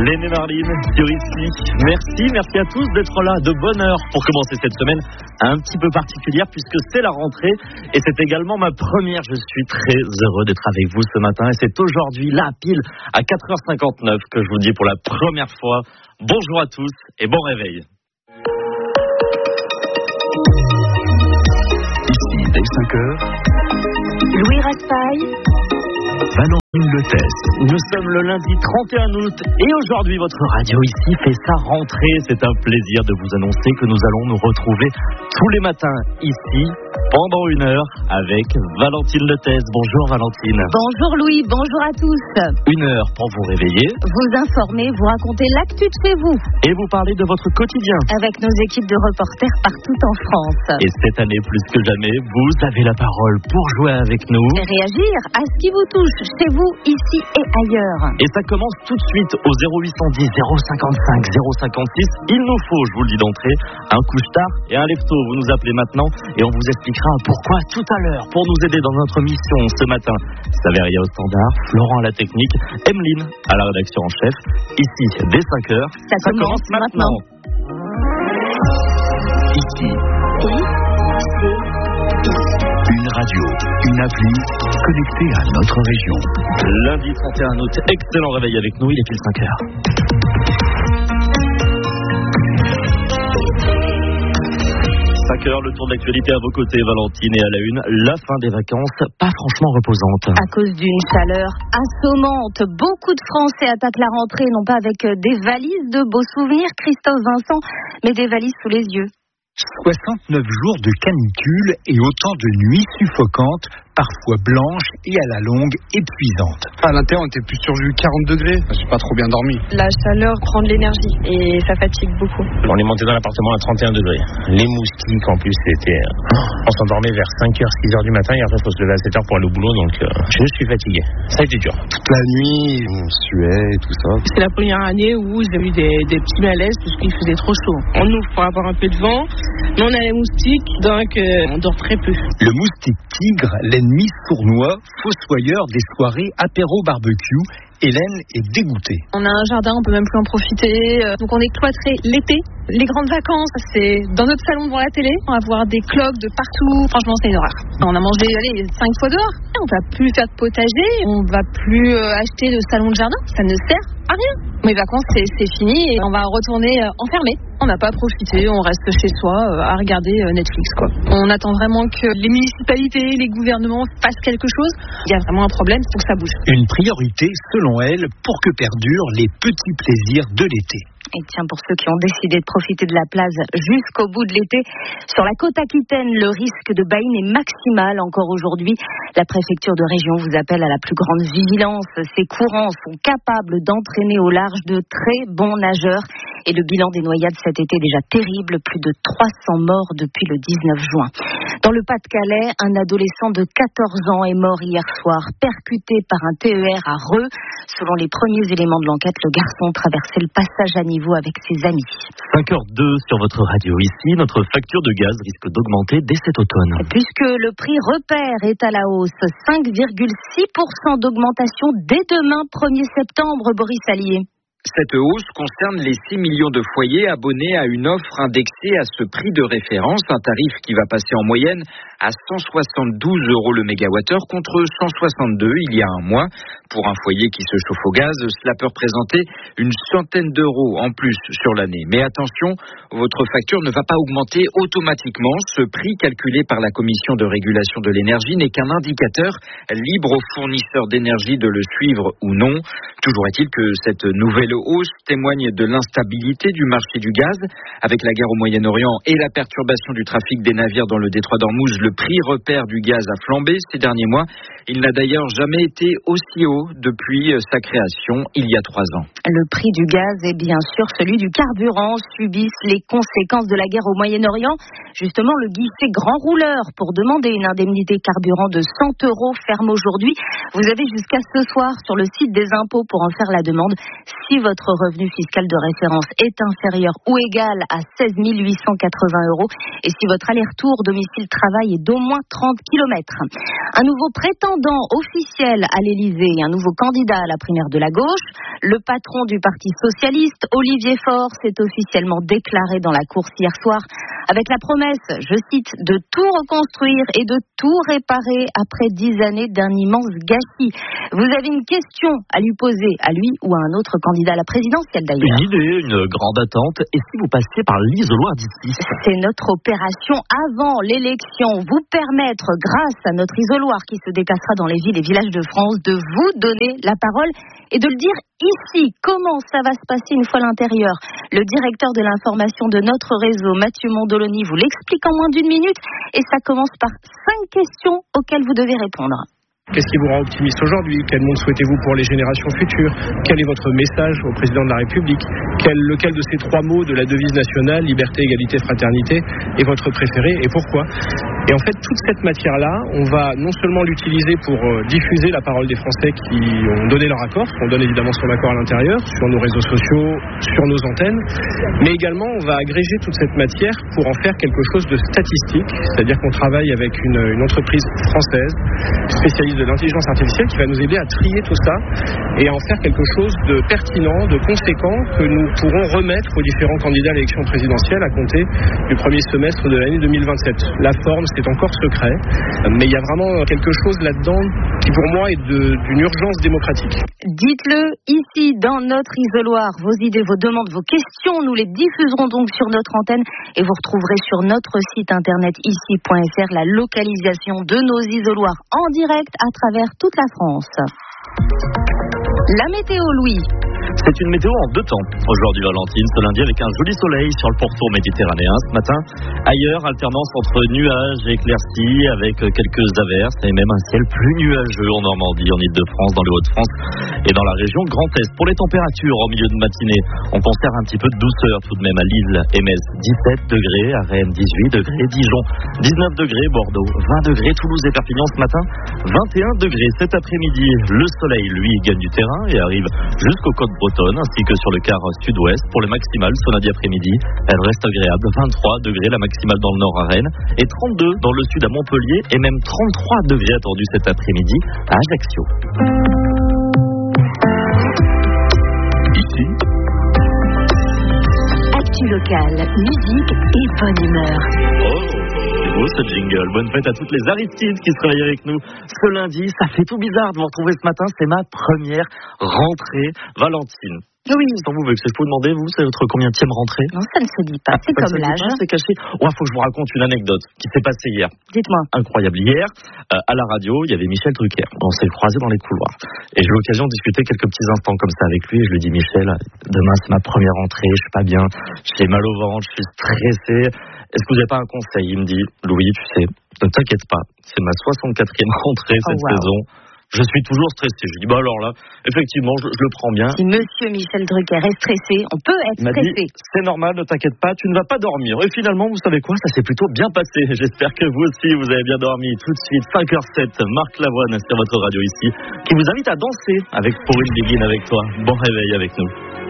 Lenny Marlin sur ici. Merci à tous d'être là de bonne heure pour commencer cette semaine un petit peu particulière puisque c'est la rentrée et c'est également ma première. Je suis très heureux d'être avec vous ce matin et c'est aujourd'hui là pile à 4h59 que je vous dis pour la première fois bonjour à tous et bon réveil. Ici dès 5h, Louis Raspail, Valentine Letès. Nous sommes le lundi 31 août et aujourd'hui votre radio ici fait sa rentrée. C'est un plaisir de vous annoncer que nous allons nous retrouver tous les matins ici pendant une heure avec Valentine Letès. Bonjour Valentine. Bonjour Louis, bonjour à tous. Une heure pour vous réveiller, vous informer, vous raconter l'actu de chez vous et vous parler de votre quotidien avec nos équipes de reporters partout en France. Et cette année plus que jamais, vous avez la parole pour jouer avec nous et réagir à ce qui vous touche chez vous, ici et ailleurs. Et ça commence tout de suite au 0810 055 056. Il nous faut, je vous le dis d'entrée, un couche-tard et un lève-tôt. Vous nous appelez maintenant et on vous expliquera pourquoi tout à l'heure. Pour nous aider dans notre mission ce matin, Saveria au standard, Florent à la technique, Emeline à la rédaction en chef. Ici, dès 5h, ça commence maintenant. Ici, une radio, une appli connectée à notre région. Lundi 31 août, excellent réveil avec nous, il est pile 5h. 5h, le tour de l'actualité à vos côtés, Valentine, et à la une, la fin des vacances, pas franchement reposante. À cause d'une chaleur assommante, beaucoup de Français attaquent la rentrée, non pas avec des valises de beaux souvenirs, Christophe Vincent, mais des valises sous les yeux. 69 jours de canicule et autant de nuits suffocantes, parfois blanches et à la longue épuisantes. À l'intérieur, on était plus sur du 40 degrés. J'ai pas trop bien dormi. La chaleur prend de l'énergie et ça fatigue beaucoup. On est monté dans l'appartement à 31 degrés. Les moustiques, en plus, c'était... On s'endormait vers 5h, 6h du matin et après, il faut se lever à 7h pour aller au boulot. Donc, je suis fatigué. Ça a été dur. Toute la nuit, on suait et tout ça. C'est la première année où j'ai eu des petits malaises parce qu'il faisait trop chaud. On ouvre pour avoir un peu de vent, mais on a les moustiques, donc on dort très peu. Le moustique tigre, l'ennemi sournois, fossoyeur des soirées apéro barbecue, Hélène est dégoûtée. On a un jardin, on peut même plus en profiter. Donc on est cloîtré l'été. Les grandes vacances, c'est dans notre salon devant la télé. On va voir des cloques de partout. Franchement, c'est une horreur. On a mangé 5 fois dehors. On va plus faire de potager. On va plus acheter de salon de jardin. Ça ne sert à rien. Mes vacances, c'est fini et on va retourner enfermés. On n'a pas profité, on reste chez soi à regarder Netflix, quoi. On attend vraiment que les municipalités, les gouvernements fassent quelque chose. Il y a vraiment un problème, il faut que ça bouge. Une priorité, selon elle, pour que perdurent les petits plaisirs de l'été. Et tiens, pour ceux qui ont décidé de profiter de la plage jusqu'au bout de l'été, sur la côte aquitaine, le risque de baïne est maximal encore aujourd'hui. La préfecture de région vous appelle à la plus grande vigilance. Ces courants sont capables d'entraîner au large de très bons nageurs. Et le bilan des noyades cet été est déjà terrible, plus de 300 morts depuis le 19 juin. Dans le Pas-de-Calais, un adolescent de 14 ans est mort hier soir, percuté par un TER à Reux. Selon les premiers éléments de l'enquête, le garçon traversait le passage à niveau avec ses amis. 5h02 sur votre radio ici, notre facture de gaz risque d'augmenter dès cet automne. Puisque le prix repère est à la hausse, 5,6% d'augmentation dès demain, 1er septembre, Boris Allier. Cette hausse concerne les 6 millions de foyers abonnés à une offre indexée à ce prix de référence, un tarif qui va passer en moyenne à 172 € le mégawattheure contre 162 il y a un mois. Pour un foyer qui se chauffe au gaz, cela peut représenter une centaine d'euros en plus sur l'année. Mais attention, votre facture ne va pas augmenter automatiquement. Ce prix calculé par la Commission de régulation de l'énergie n'est qu'un indicateur libre aux fournisseurs d'énergie de le suivre ou non. Toujours est-il que cette nouvelle hausse témoigne de l'instabilité du marché du gaz. Avec la guerre au Moyen-Orient et la perturbation du trafic des navires dans le détroit d'Ormuz, le prix repère du gaz a flambé ces derniers mois. Il n'a d'ailleurs jamais été aussi haut depuis sa création il y a 3 ans. Le prix du gaz et bien sûr celui du carburant subissent les conséquences de la guerre au Moyen-Orient. Justement, le guichet grand rouleur pour demander une indemnité carburant de 100 € ferme aujourd'hui. Vous avez jusqu'à ce soir sur le site des impôts pour en faire la demande. Si votre revenu fiscal de référence est inférieur ou égal à 16 880 € et si votre aller-retour domicile-travail et d'au moins 30 km. Un nouveau prétendant officiel à l'Élysée et un nouveau candidat à la primaire de la gauche. Le patron du Parti socialiste, Olivier Faure, s'est officiellement déclaré dans la course hier soir avec la promesse, je cite, de tout reconstruire et de tout réparer après 10 années d'un immense gâchis. Vous avez une question à lui poser, à lui ou à un autre candidat à la présidentielle d'ailleurs. Une idée, une grande attente. Et si vous passiez par l'isoloir d'ici? C'est notre opération avant l'élection. Vous permettre, grâce à notre isoloir qui se déplacera dans les villes et villages de France, de vous donner la parole et de le dire ici. Comment ça va se passer une fois à l'intérieur? Le directeur de l'information de notre réseau, Mathieu Mondoloni, vous l'explique en moins d'une minute. Et ça commence par 5 questions auxquelles vous devez répondre. Qu'est-ce qui vous rend optimiste aujourd'hui? Quel monde souhaitez-vous pour les générations futures? Quel est votre message au président de la République? Lequel de ces 3 mots de la devise nationale, liberté, égalité, fraternité, est votre préféré et pourquoi? Et en fait, toute cette matière-là, on va non seulement l'utiliser pour diffuser la parole des Français qui ont donné leur accord, on donne évidemment son accord à l'intérieur, sur nos réseaux sociaux, sur nos antennes, mais également on va agréger toute cette matière pour en faire quelque chose de statistique, c'est-à-dire qu'on travaille avec une entreprise française, spécialiste de l'intelligence artificielle, qui va nous aider à trier tout ça et à en faire quelque chose de pertinent, de conséquent, que nous pourrons remettre aux différents candidats à l'élection présidentielle à compter du premier semestre de l'année 2027. La forme, c'est encore secret, mais il y a vraiment quelque chose là-dedans qui pour moi est d'une urgence démocratique. Dites-le ici dans notre isoloir, vos idées, vos demandes, vos questions, nous les diffuserons donc sur notre antenne et vous retrouverez sur notre site internet ici.fr la localisation de nos isoloirs en direct à travers toute la France. La météo, Louis. C'est une météo en 2 temps. Aujourd'hui, Valentine, ce lundi avec un joli soleil sur le pourtour méditerranéen ce matin. Ailleurs, alternance entre nuages et éclaircies avec quelques averses et même un ciel plus nuageux en Normandie, en Île-de-France, dans le Hauts-de-France et dans la région Grand Est. Pour les températures en milieu de matinée, on conserve un petit peu de douceur tout de même à Lille et Metz. 17 degrés, à Rennes 18 degrés, Dijon 19 degrés, Bordeaux 20 degrés, Toulouse et Perpignan ce matin 21 degrés. Cet après-midi, le soleil, lui, gagne du terrain et arrive jusqu'aux côtes bretonnes ainsi que sur le quart sud-ouest. Pour le maximal ce lundi après-midi, elle reste agréable. 23 degrés la maximale dans le nord à Rennes et 32 dans le sud à Montpellier et même 33 degrés attendus cet après-midi à Ajaccio. Ici, Actu locale, musique et bonne humeur. C'est beau ce jingle. Bonne fête à toutes les Aristides qui se réveillent avec nous ce lundi. Ça fait tout bizarre de vous retrouver ce matin. C'est ma première rentrée, Valentine. Oui. Sans vous, je peux vous demander, vous, c'est votre combienième rentrée? Non, ça ne se dit pas. C'est comme l'âge. C'est caché. Ouais, faut que je vous raconte une anecdote qui s'est passée hier. Dites-moi. Incroyable. Hier, à la radio, il y avait Michel Drucker. On s'est croisés dans les couloirs. Et j'ai eu l'occasion de discuter quelques petits instants comme ça avec lui. Et je lui dis, Michel, demain c'est ma première rentrée, je suis pas bien, j'ai mal au ventre, je suis stressé. Est-ce que vous n'avez pas un conseil? Il me dit, Louis, tu sais, ne t'inquiète pas, c'est ma 64e rentrée cette saison. Je suis toujours stressé. Je dis, bah alors là, effectivement, je le prends bien. Si monsieur Michel Drucker est stressé, on peut être stressé. Dit, c'est normal, ne t'inquiète pas, tu ne vas pas dormir. Et finalement, vous savez quoi, ça s'est plutôt bien passé. J'espère que vous aussi, vous avez bien dormi. Tout de suite, 5h07, Marc Lavoine sur votre radio ici, qui vous invite à danser avec Pour une Begin avec toi. Bon réveil avec nous.